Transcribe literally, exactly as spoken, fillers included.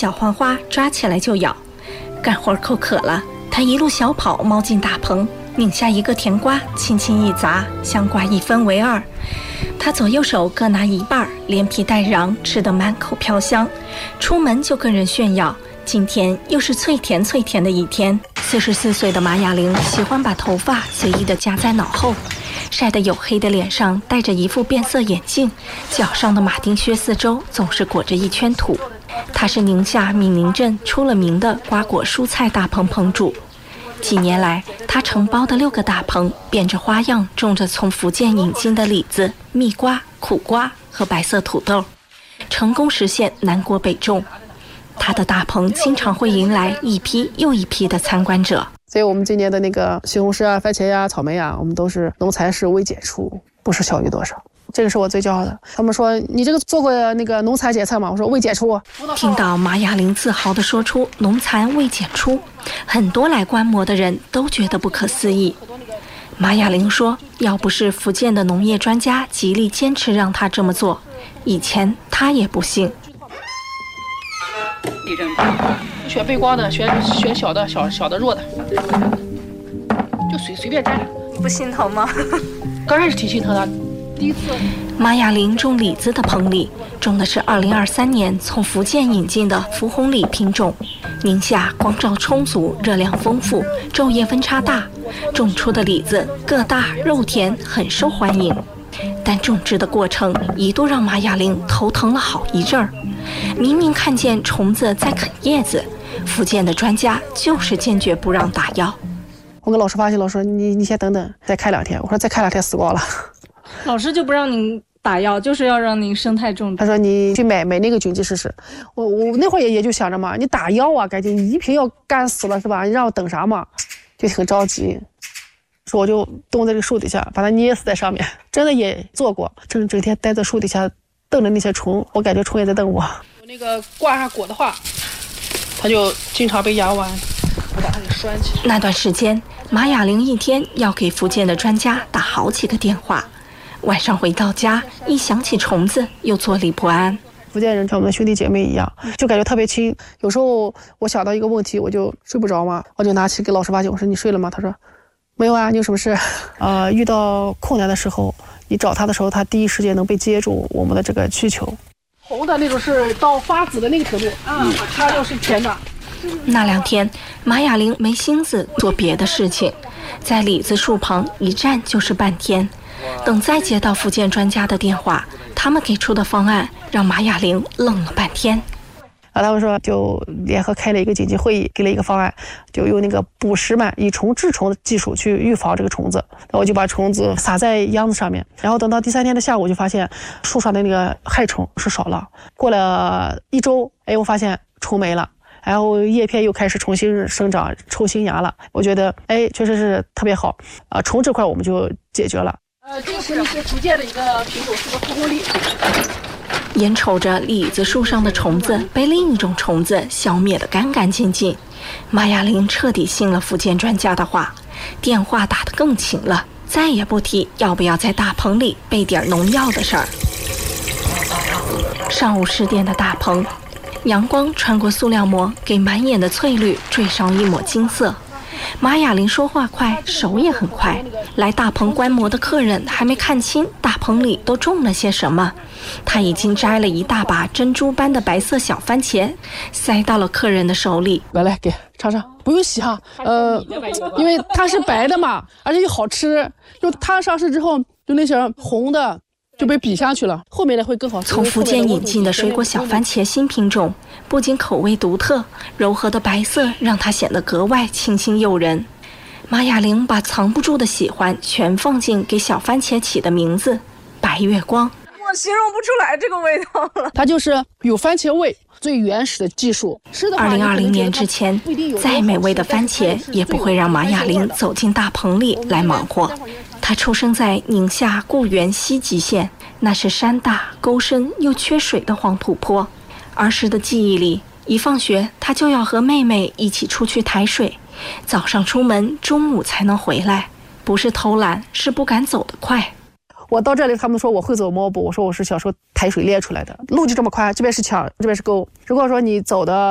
小浣花抓起来就咬。干活口渴了，他一路小跑猫进大棚，拧下一个甜瓜，轻轻一砸，香瓜一分为二。他左右手各拿一半，连皮带瓤，吃得满口飘香。出门就跟人炫耀，今天又是脆甜脆甜的一天。四十四岁的马雅玲喜欢把头发随意地夹在脑后，晒得黝黑的脸上戴着一副变色眼镜，脚上的马丁靴四周总是裹着一圈土。他是宁夏闽宁镇出了名的瓜果蔬菜大棚棚主。几年来，他承包的六个大棚变着花样种着从福建引进的李子、蜜瓜、苦瓜和白色土豆，成功实现南国北种。他的大棚经常会迎来一批又一批的参观者。 所以我们今年的那个西红柿啊、番茄呀、啊、草莓啊，我们都是农残是未检出，不是小于多少。这个是我最骄傲的。他们说你这个做过那个农残检测吗？我说未检出。 听到马雅玲自豪地说出农残未检出，很多来观摩的人都觉得不可思议。马雅玲说，要不是福建的农业专家极力坚持让她这么做，以前她也不信。 选背光的，选选小的，小小的弱的，就随随便摘。 你不心疼吗？ 刚开始挺心疼的。第一次， 马雅玲种李子的棚里种的是二零二三年从福建引进的福红李品种。宁夏光照充足，热量丰富，昼夜温差大，种出的李子个大肉甜，很受欢迎。但种植的过程一度让马雅玲头疼了好一阵儿。明明看见虫子在啃叶子，福建的专家就是坚决不让打药。 我跟老师发信，老师说你你先等等，再开两天。我说再开两天死光了。 老师就不让您打药，就是要让您生态种植。 他说你去买买那个菌剂试试。我我那会儿也也就想着嘛，你打药啊，感觉你一瓶药干死了是吧？你让我等啥嘛？就很着急。说我就蹲在这个树底下，把它捏死在上面。真的也做过，整整天待在树底下瞪着那些虫，我感觉虫也在瞪我。我那个挂上果的话，它就经常被压弯，我把它给拴起来。 那段时间，马雅玲一天要给福建的专家打好几个电话。晚上回到家，一想起虫子，又坐立不安。 福建人像我们的兄弟姐妹一样，就感觉特别亲。有时候我想到一个问题，我就睡不着嘛，我就拿起给老师发信，我说你睡了吗？他说没有啊，你有什么事？呃，遇到困难的时候，你找他的时候，他第一时间能被接住我们的这个需求。红的那种是到发紫的那个程度，嗯，它就是甜的。 那两天，马雅玲没心思做别的事情，在李子树旁一站就是半天。等再接到福建专家的电话，他们给出的方案让马雅玲愣了半天。 啊，他们说就联合开了一个紧急会议，给了一个方案，就用那个捕食螨以虫治虫的技术去预防这个虫子。然后我就把虫子撒在秧子上面，然后等到第三天的下午，就发现树上的那个害虫是少了。过了一周，哎，我发现虫没了，然后叶片又开始重新生长，抽新芽了。我觉得，哎，确实是特别好啊，虫这块我们就解决了。呃，这个是福建的一个品种，是个蒲公李。 眼瞅着李子树上的虫子被另一种虫子消灭得干干净净，马雅玲彻底信了福建专家的话，电话打得更勤了，再也不提要不要在大棚里备点农药的事儿。上午十点的大棚，阳光穿过塑料膜，给满眼的翠绿缀上一抹金色。马雅玲说话快，手也很快。来大棚观摩的客人还没看清大棚里都种了些什么，他已经摘了一大把珍珠般的白色小番茄，塞到了客人的手里。 来来，给尝尝，不用洗哈。呃，因为它是白的嘛，而且又好吃。就它上市之后，就那些红的就被比下去了，后面的会更好吃。 从福建引进的水果小番茄新品种，不仅口味独特，柔和的白色让它显得格外清新诱人。马雅玲把藏不住的喜欢全放进给小番茄起的名字白月光。 我形容不出来这个味道了， 它就是有番茄味，最原始的技术。 二零二零年之前，再美味的番茄也不会让马雅玲走进大棚里来忙活。她出生在宁夏固原西极县，那是山大沟深又缺水的黄土坡。儿时的记忆里，一放学她就要和妹妹一起出去抬水，早上出门，中午才能回来。不是偷懒，是不敢走得快。 我到这里，他们说我会走猫步，我说我是小时候抬水练出来的。路就这么宽，这边是墙，这边是沟。如果说你走的